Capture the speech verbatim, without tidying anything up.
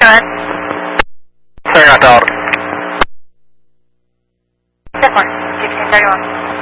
ahead. Sorry, not out. ten four, sixteen thirty-one.